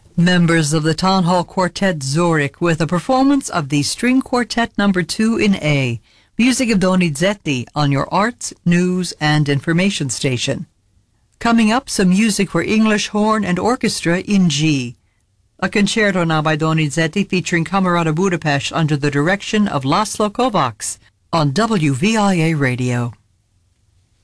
Members of the Town Hall Quartet Zurich with a performance of the String Quartet No. 2 in A, music of Donizetti on your arts, news, and information station. Coming up, some music for English horn and orchestra in G. A concerto now by Donizetti featuring Camerata Budapest under the direction of Laszlo Kovacs on WVIA Radio.